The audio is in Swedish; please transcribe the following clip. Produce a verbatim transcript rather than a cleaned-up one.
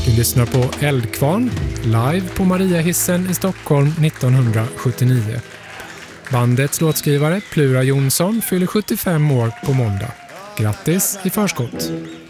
Du lyssnar på Eldkvarn, live på Mariahissen i Stockholm nittonhundrasjuttionio. Bandets låtskrivare Plura Jonsson fyller sjuttiofem år på måndag. Grattis i förskott!